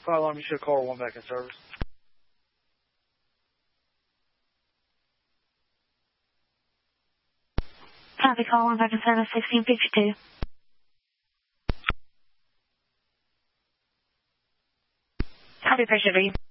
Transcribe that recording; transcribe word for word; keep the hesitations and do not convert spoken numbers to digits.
Fire alarm, you should call one back in service. Copy, call one back in service, sixteen fifty-two. Copy, pressure read.